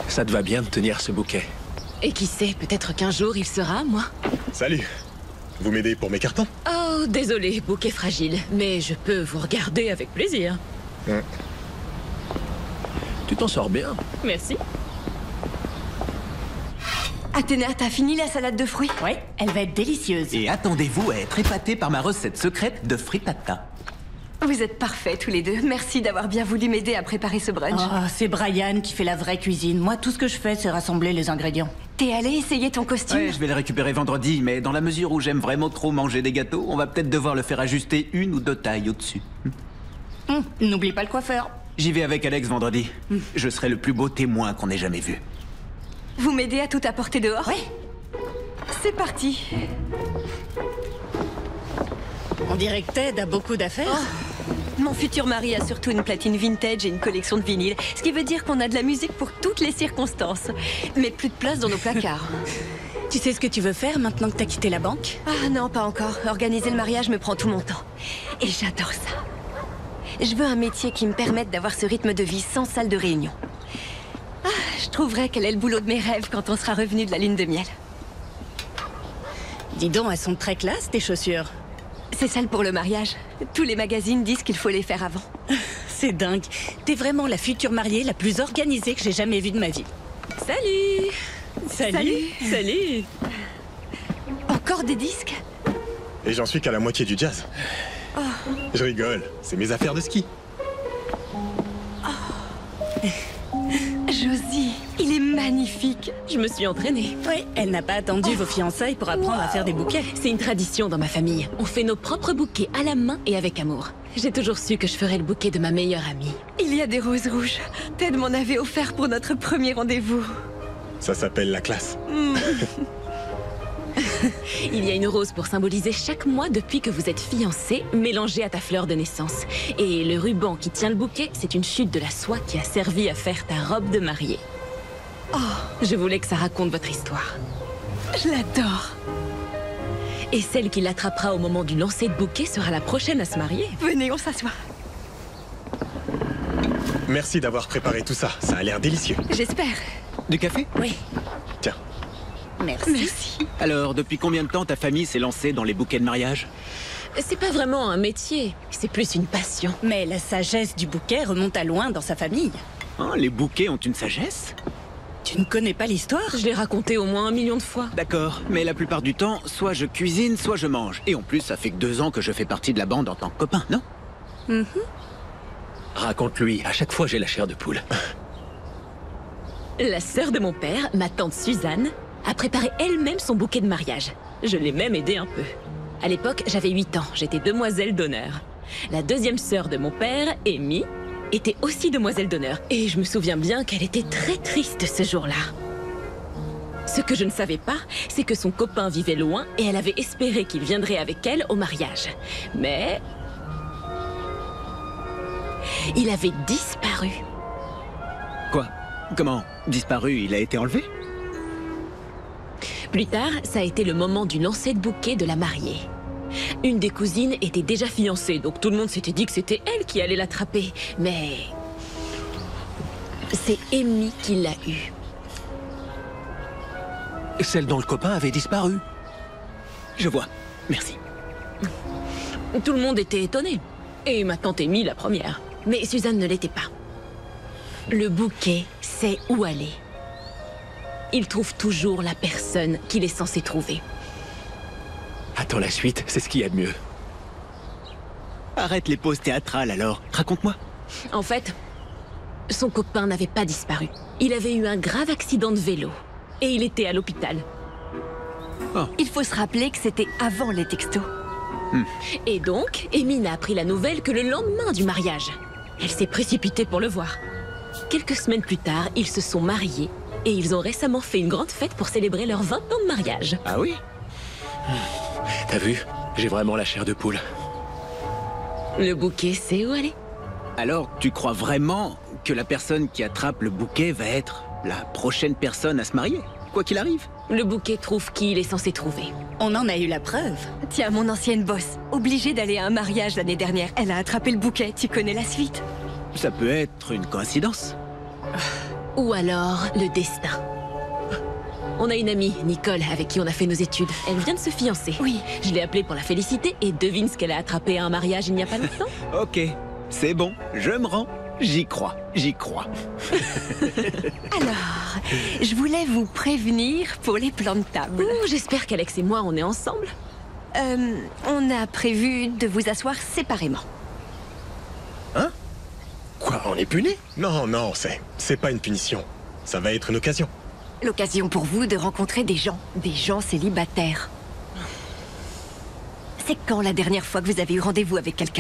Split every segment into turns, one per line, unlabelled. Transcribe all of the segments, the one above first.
Ça te va bien de tenir ce bouquet.
Et qui sait, peut-être qu'un jour il sera, moi.
Salut. Vous m'aidez pour mes cartons?
Oh, désolé, bouquet fragile, mais je peux vous regarder avec plaisir.
Tu t'en sors bien.
Merci.
Athéna, t'as fini la salade de fruits?
Ouais, elle va être délicieuse.
Et attendez-vous à être épaté par ma recette secrète de frittata.
Vous êtes parfaits tous les deux. Merci d'avoir bien voulu m'aider à préparer ce brunch.
Oh, c'est Brian qui fait la vraie cuisine. Moi, tout ce que je fais, c'est rassembler les ingrédients.
T'es allé essayer ton costume?
Ouais, je vais le récupérer vendredi, mais dans la mesure où j'aime vraiment trop manger des gâteaux, on va peut-être devoir le faire ajuster 1 ou 2 tailles au-dessus.
N'oublie pas le coiffeur.
J'y vais avec Alex vendredi. Je serai le plus beau témoin qu'on ait jamais vu.
Vous m'aidez à tout apporter dehors?
Ouais.
C'est parti.
On dirait que Ted a beaucoup d'affaires.
Mon futur mari a surtout une platine vintage et une collection de vinyles, ce qui veut dire qu'on a de la musique pour toutes les circonstances. Mais plus de place dans nos placards.
Tu sais ce que tu veux faire maintenant que t'as quitté la banque?
Ah non, pas encore. Organiser le mariage me prend tout mon temps. Et j'adore ça. Je veux un métier qui me permette d'avoir ce rythme de vie sans salle de réunion. Ah, je trouverai quel est le boulot de mes rêves quand on sera revenu de la lune de miel.
Dis donc, elles sont très classe, tes chaussures.
C'est celle pour le mariage. Tous les magazines disent qu'il faut les faire avant.
C'est dingue. T'es vraiment la future mariée la plus organisée que j'ai jamais vue de ma vie.
Salut. Salut.
Encore des disques?
Et j'en suis qu'à la moitié du jazz. Je rigole, c'est mes affaires de ski.
Josie, il est magnifique.
Je me suis entraînée.
Oui, elle n'a pas attendu vos fiançailles pour apprendre à faire des bouquets.
C'est une tradition dans ma famille. On fait nos propres bouquets à la main et avec amour. J'ai toujours su que je ferais le bouquet de ma meilleure amie.
Il y a des roses rouges. Ted m'en avait offert pour notre premier rendez-vous.
Ça s'appelle la classe.
Il y a une rose pour symboliser chaque mois depuis que vous êtes fiancés, mélangée à ta fleur de naissance. Et le ruban qui tient le bouquet, c'est une chute de la soie qui a servi à faire ta robe de mariée. Oh, je voulais que ça raconte votre histoire.
Je l'adore.
Et celle qui l'attrapera au moment du lancer de bouquet sera la prochaine à se marier.
Venez, on s'assoit.
Merci d'avoir préparé tout ça, ça a l'air délicieux.
J'espère.
Du café?
Oui.
Tiens.
Merci.
Alors, depuis combien de temps ta famille s'est lancée dans les bouquets de mariage?
C'est pas vraiment un métier, c'est plus une passion.
Mais la sagesse du bouquet remonte à loin dans sa famille.
Hein, les bouquets ont une sagesse?
Tu ne connais pas l'histoire?
Je l'ai raconté au moins 1 million de fois.
D'accord, mais la plupart du temps, soit je cuisine, soit je mange. Et en plus, ça fait que 2 ans que je fais partie de la bande en tant que copain, non?
Raconte-lui, à chaque fois j'ai la chair de poule.
La sœur de mon père, ma tante Suzanne, a préparé elle-même son bouquet de mariage. Je l'ai même aidé un peu. À l'époque, j'avais 8 ans, j'étais demoiselle d'honneur. La deuxième sœur de mon père, Amy, était aussi demoiselle d'honneur. Et je me souviens bien qu'elle était très triste ce jour-là. Ce que je ne savais pas, c'est que son copain vivait loin et elle avait espéré qu'il viendrait avec elle au mariage. Mais... il avait disparu.
Quoi? Comment? Disparu, il a été enlevé?
Plus tard, ça a été le moment du lancer de bouquet de la mariée. Une des cousines était déjà fiancée, donc tout le monde s'était dit que c'était elle qui allait l'attraper. Mais... c'est Amy qui l'a eue.
Celle dont le copain avait disparu.
Je vois. Merci.
Tout le monde était étonné. Et ma tante Amy la première. Mais Suzanne ne l'était pas. Le bouquet sait où aller. Il trouve toujours la personne qu'il est censé trouver.
Attends la suite, c'est ce qu'il y a de mieux.
Arrête les pauses théâtrales alors. Raconte-moi.
En fait, son copain n'avait pas disparu. Il avait eu un grave accident de vélo. Et il était à l'hôpital.
Il faut se rappeler que c'était avant les textos.
Et donc, Amy n'a appris la nouvelle que le lendemain du mariage. Elle s'est précipitée pour le voir. Quelques semaines plus tard, ils se sont mariés. Et ils ont récemment fait une grande fête pour célébrer leurs 20 ans de mariage.
Ah oui?
T'as vu? J'ai vraiment la chair de poule.
Le bouquet sait où aller.
Alors, tu crois vraiment que la personne qui attrape le bouquet va être la prochaine personne à se marier, quoi qu'il arrive?
Le bouquet trouve qui il est censé trouver.
On en a eu la preuve.
Tiens, mon ancienne boss, obligée d'aller à un mariage l'année dernière. Elle a attrapé le bouquet, tu connais la suite.
Ça peut être une coïncidence.
Ou alors le destin. On a une amie, Nicole, avec qui on a fait nos études. Elle vient de se fiancer.
Oui.
Je l'ai appelée pour la féliciter et devine ce qu'elle a attrapé à un mariage il n'y a pas longtemps.
Ok, c'est bon, je me rends. J'y crois, j'y crois.
Alors, je voulais vous prévenir pour les plans de table.
Ouh, j'espère qu'Alex et moi, on est ensemble.
On a prévu de vous asseoir séparément.
Hein? Quoi, on est puni? Non, non, c'est pas une punition. Ça va être une occasion.
L'occasion pour vous de rencontrer des gens célibataires. C'est quand la dernière fois que vous avez eu rendez-vous avec quelqu'un?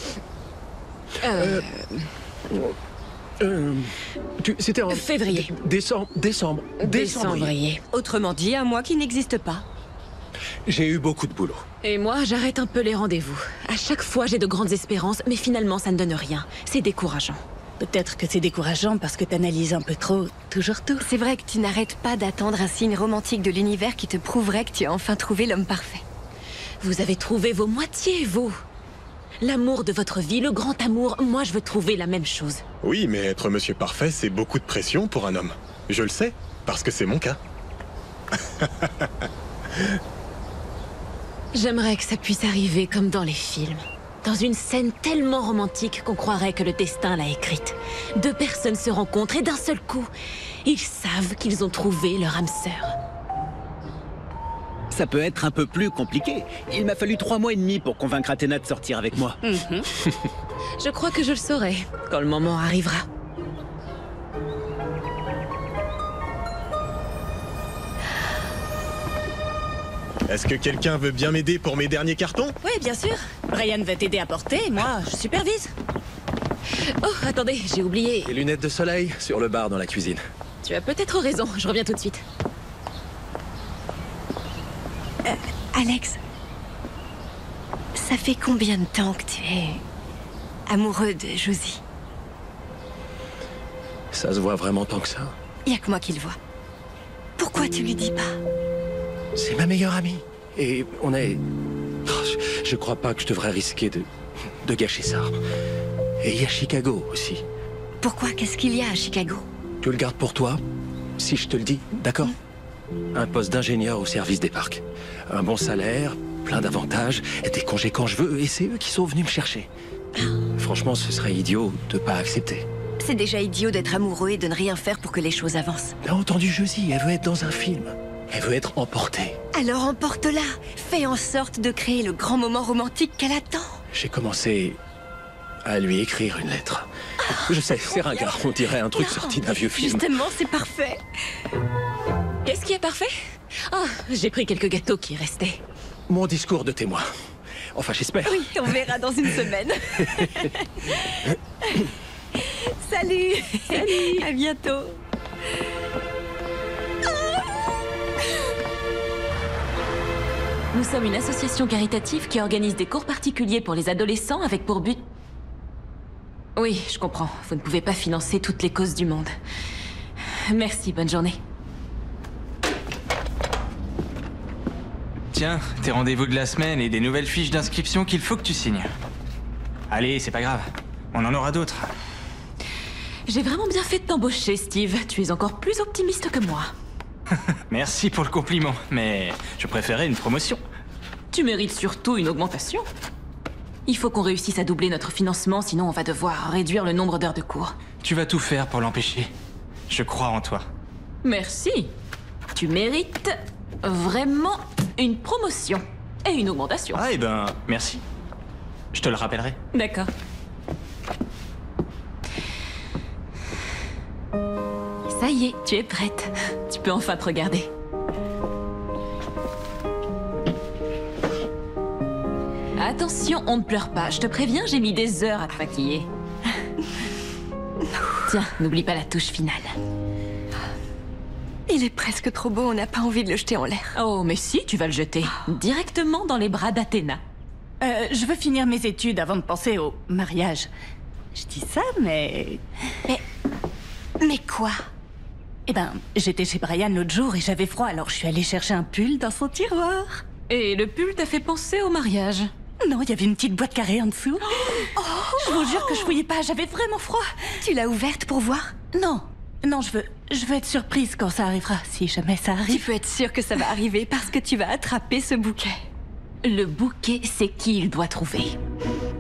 C'était en...
Février.
Décembre.
Autrement dit, un mois qui n'existe pas.
J'ai eu beaucoup de boulot.
Et moi, j'arrête un peu les rendez-vous. À chaque fois, j'ai de grandes espérances, mais finalement, ça ne donne rien. C'est décourageant.
Peut-être que c'est décourageant parce que t'analyses un peu trop, toujours tout.
C'est vrai que tu n'arrêtes pas d'attendre un signe romantique de l'univers qui te prouverait que tu as enfin trouvé l'homme parfait.
Vous avez trouvé vos moitiés, vous. L'amour de votre vie, le grand amour, moi, je veux trouver la même chose.
Oui, mais être monsieur parfait, c'est beaucoup de pression pour un homme. Je le sais, parce que c'est mon cas.
J'aimerais que ça puisse arriver comme dans les films. Dans une scène tellement romantique qu'on croirait que le destin l'a écrite. Deux personnes se rencontrent et d'un seul coup, ils savent qu'ils ont trouvé leur âme sœur.
Ça peut être un peu plus compliqué. Il m'a fallu 3 mois et demi pour convaincre Athéna de sortir avec moi.
Je crois que je le saurai quand le moment arrivera.
Est-ce que quelqu'un veut bien m'aider pour mes derniers cartons?
Oui, bien sûr. Brian va t'aider à porter, moi, je supervise.
Oh, attendez, j'ai oublié.
Les lunettes de soleil sur le bar dans la cuisine.
Tu as peut-être raison, je reviens tout de suite.
Alex, ça fait combien de temps que tu es amoureux de Josie?
Ça se voit vraiment tant que ça.
Y a que moi qui le vois. Pourquoi tu lui dis pas?
C'est ma meilleure amie. Et on est... Oh, je crois pas que je devrais risquer de gâcher ça. Et il y a Chicago aussi.
Pourquoi? Qu'est-ce qu'il y a à Chicago?
Tu le gardes pour toi, si je te le dis, d'accord? Un poste d'ingénieur au service des parcs. Un bon salaire, plein d'avantages, et des congés quand je veux, et c'est eux qui sont venus me chercher. Franchement, ce serait idiot de pas accepter.
C'est déjà idiot d'être amoureux et de ne rien faire pour que les choses avancent.
T'as entendu Josie, elle veut être dans un film. Elle veut être emportée.
Alors emporte-la. Fais en sorte de créer le grand moment romantique qu'elle attend.
J'ai commencé à lui écrire une lettre. Je sais, c'est ringard, on dirait un truc sorti d'un vieux film.
Justement, c'est parfait.
Qu'est-ce qui est parfait? Ah, j'ai pris quelques gâteaux qui restaient.
Mon discours de témoin. Enfin, j'espère.
Oui, on verra dans une semaine. Salut. Salut. À bientôt.
Nous sommes une association caritative qui organise des cours particuliers pour les adolescents avec pour but... Oui, je comprends. Vous ne pouvez pas financer toutes les causes du monde. Merci, bonne journée.
Tiens, tes rendez-vous de la semaine et des nouvelles fiches d'inscription qu'il faut que tu signes. Allez, c'est pas grave. On en aura d'autres.
J'ai vraiment bien fait de t'embaucher, Steve. Tu es encore plus optimiste que moi.
Merci pour le compliment, mais je préférais une promotion.
Tu mérites surtout une augmentation. Il faut qu'on réussisse à doubler notre financement, sinon on va devoir réduire le nombre d'heures de cours.
Tu vas tout faire pour l'empêcher. Je crois en toi.
Merci. Tu mérites vraiment une promotion et une augmentation.
Ah, eh ben, merci. Je te le rappellerai.
D'accord. Ça y est, tu es prête. Tu peux enfin te regarder. Attention, on ne pleure pas. Je te préviens, j'ai mis des heures à te maquiller. Tiens, n'oublie pas la touche finale.
Il est presque trop beau, on n'a pas envie de le jeter en l'air.
Oh, mais si, tu vas le jeter. Directement dans les bras d'Athéna.
Je veux finir mes études avant de penser au mariage. Je dis ça, mais...
Mais quoi?
Eh ben, j'étais chez Brian l'autre jour et j'avais froid, alors je suis allée chercher un pull dans son tiroir.
Et le pull t'a fait penser au mariage?
Non, il y avait une petite boîte carrée en dessous. Je vous jure que je fouillais pas, j'avais vraiment froid.
Tu l'as ouverte pour voir?
Non, Non, je veux être surprise quand ça arrivera, si jamais ça
Tu
arrive.
peux être sûre que ça va arriver parce que tu vas attraper ce bouquet.
Le bouquet, c'est qui il doit trouver.